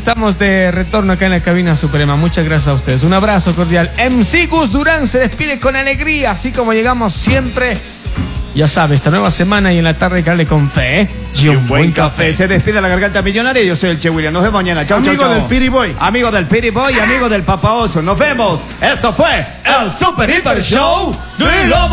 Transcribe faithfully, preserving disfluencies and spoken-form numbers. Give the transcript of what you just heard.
Estamos de retorno acá en la cabina suprema. Muchas gracias a ustedes. Un abrazo cordial. M C Gus Durán se despide con alegría, así como llegamos siempre. Ya sabes, esta nueva semana y en la tarde Cale con fe y un buen café. Se despide la garganta millonaria. Yo soy el Che William. Nos vemos mañana. Chau, amigo chau, chau. del Piri Boy. Amigo del Piri Boy, amigo del Papa Oso. Nos vemos. Esto fue el Super Hiper Show de Lobo.